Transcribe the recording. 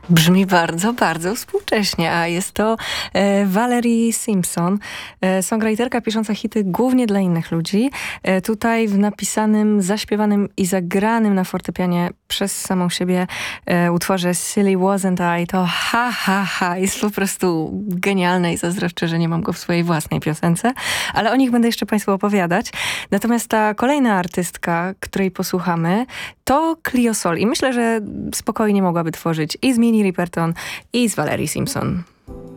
Brzmi bardzo, bardzo współcześnie, a jest to Valerie Simpson, songwriterka pisząca hity głównie dla innych ludzi. Tutaj w napisanym, zaśpiewanym i zagranym na fortepianie przez samą siebie utworze Silly Wasn't I, to jest po prostu genialne i zazdroszczę, że nie mam go w swojej własnej piosence, ale o nich będę jeszcze Państwu opowiadać. Natomiast ta kolejna artystka, której posłuchamy, to Clio Sol i myślę, że spokojnie mogłaby tworzyć i z Minnie Riperton, i z Valerie Simpson.